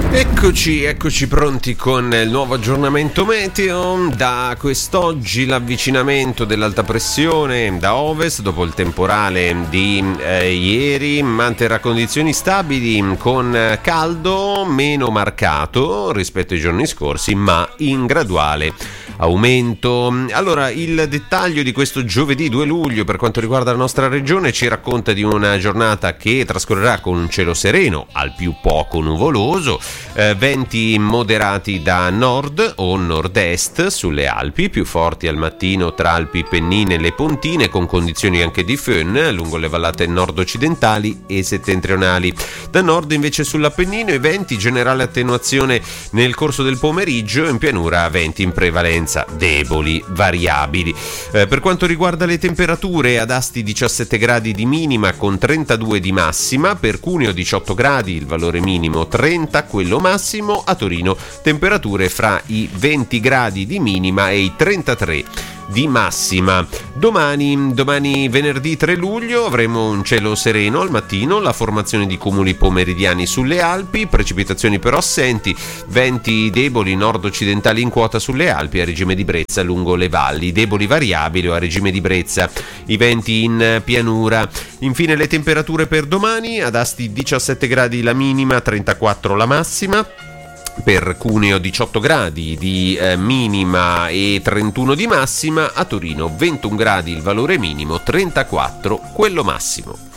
Eccoci pronti con il nuovo aggiornamento meteo. Da quest'oggi l'avvicinamento dell'alta pressione da ovest dopo il temporale di ieri manterrà condizioni stabili con caldo meno marcato rispetto ai giorni scorsi, ma in graduale aumento. Allora, il dettaglio di questo giovedì 2 luglio per quanto riguarda la nostra regione ci racconta di una giornata che trascorrerà con un cielo sereno, al più poco nuvoloso, venti moderati da nord o nord-est sulle Alpi, più forti al mattino tra Alpi, Pennine e le Pontine, con condizioni anche di föhn lungo le vallate nord-occidentali e settentrionali. Da nord invece sull'Appennino i venti, generale attenuazione nel corso del pomeriggio, in pianura venti in prevalenza deboli, variabili. Per quanto riguarda le temperature, ad Asti 17 gradi di minima con 32 di massima, per Cuneo 18 gradi il valore minimo, 30 quello massimo, a Torino temperature fra i 20 gradi di minima e i 33 di massima. Domani venerdì 3 luglio avremo un cielo sereno al mattino, la formazione di cumuli pomeridiani sulle Alpi, precipitazioni però assenti, venti deboli nord-occidentali in quota sulle Alpi, a regime di brezza lungo le valli, deboli variabili o a regime di brezza i venti in pianura. Infine le temperature per domani: ad Asti 17 gradi la minima, 34 la massima. Per Cuneo 18 gradi di minima e 31 di massima, a Torino 21 gradi il valore minimo, 34 quello massimo.